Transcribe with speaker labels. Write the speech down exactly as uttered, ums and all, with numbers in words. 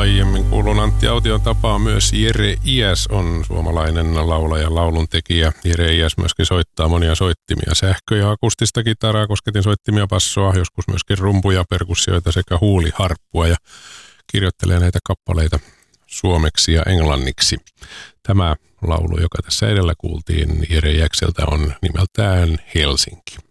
Speaker 1: aiemmin kuulun Antti Aution tapaan myös Jere Iäs on suomalainen laulaja, lauluntekijä. Jere Iäs myöskin soittaa monia soittimia, sähkö- ja akustista kitaraa, kosketin soittimia, passoa, joskus myöskin rumpuja, perkussioita sekä huuliharppua ja kirjoittelee näitä kappaleita suomeksi ja englanniksi. Tämä laulu, joka tässä edellä kuultiin Jere Iäkseltä, on nimeltään Helsinki.